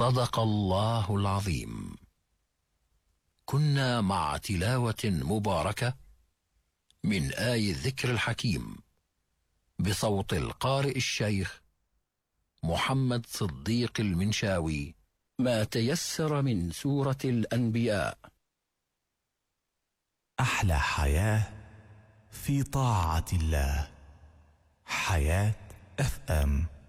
صدق الله العظيم. كنا مع تلاوة مباركة من آي الذكر الحكيم بصوت القارئ الشيخ محمد صديق المنشاوي، ما تيسر من سورة الأنبياء. أحلى حياة في طاعة الله. حياة FM.